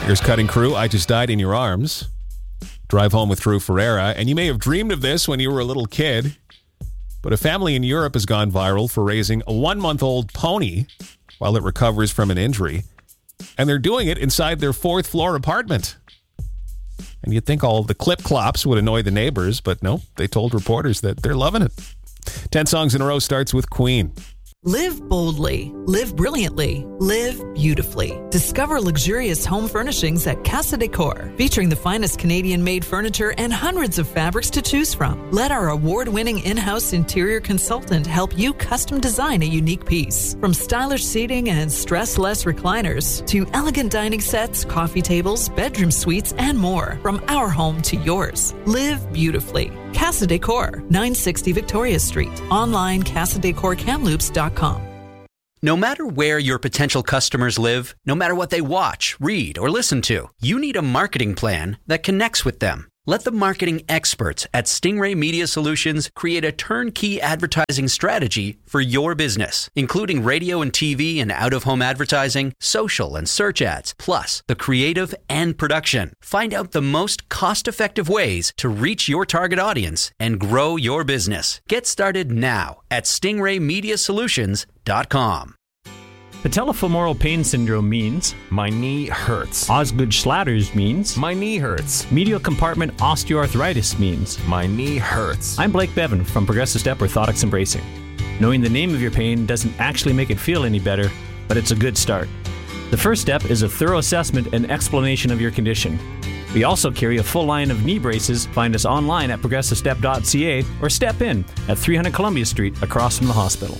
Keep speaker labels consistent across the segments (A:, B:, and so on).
A: Here's Cutting Crew, I Just Died in Your Arms. Drive Home with Drew Ferreira. And you may have dreamed of this when you were a little kid, but a family in Europe has gone viral for raising a 1-month-old pony while it recovers from an injury. And they're doing it inside their 4th floor apartment. And you'd think all the clip-clops would annoy the neighbors, but no, they told reporters that they're loving it. 10 songs in a row starts with Queen.
B: Live boldly, live brilliantly, live beautifully. Discover luxurious home furnishings at Casa Decor, featuring the finest Canadian-made furniture and hundreds of fabrics to choose from. Let our award-winning in-house interior consultant help you custom design a unique piece. From stylish seating and stress-less recliners to elegant dining sets, coffee tables, bedroom suites, and more. From our home to yours. Live beautifully. Casa Decor, 960 Victoria Street. Online, CasaDecorCamloops.com.
C: No matter where your potential customers live, no matter what they watch, read, or listen to, you need a marketing plan that connects with them. Let the marketing experts at Stingray Media Solutions create a turnkey advertising strategy for your business, including radio and TV and out-of-home advertising, social and search ads, plus the creative and production. Find out the most cost-effective ways to reach your target audience and grow your business. Get started now at stingraymediasolutions.com.
D: Patellofemoral pain syndrome means
E: my knee hurts.
D: Osgood-Schlatters means
E: my knee hurts.
D: medial compartment osteoarthritis means
E: My knee hurts.
D: I'm Blake Bevan from Progressive Step Orthotics and Bracing. Knowing the name of your pain doesn't actually make it feel any better, but it's a good start. The first step is a thorough assessment and explanation of your condition. We also carry a full line of knee braces. Find us online at progressivestep.ca or step in at 300 Columbia Street across from the hospital.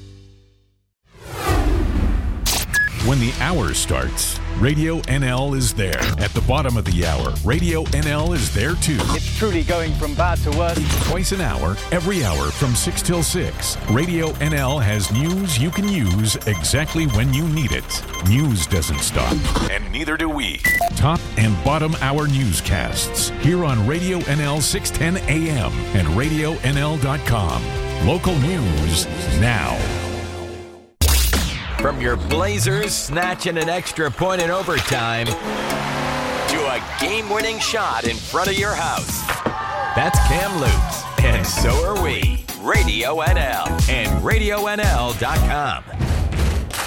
F: When the hour starts, Radio NL is there. At the bottom of the hour, Radio NL is there too.
G: It's truly going from bad to worse.
F: Twice an hour, every hour from 6 till 6. Radio NL has news you can use exactly when you need it. News doesn't stop, and neither do we. Top and bottom hour newscasts here on Radio NL 610 AM and RadioNL.com. Local news now.
H: From your Blazers snatching an extra point in overtime to a game-winning shot in front of your house. That's Kamloops, and so are we. Radio NL and RadioNL.com.